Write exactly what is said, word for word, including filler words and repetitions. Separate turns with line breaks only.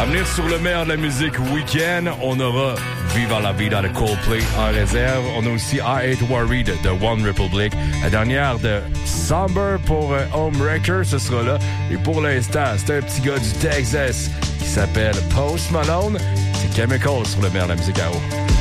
À venir sur le meilleur de la musique week-end, on aura Viva la Vida de Coldplay en réserve. On a aussi I Ain't Worried de One Republic. La dernière de Somber pour euh, Homewrecker, ce sera là. Et pour l'instant, c'est un petit gars du Texas qui s'appelle Post Malone. C'est Chemical sur le meilleur de la musique à eau.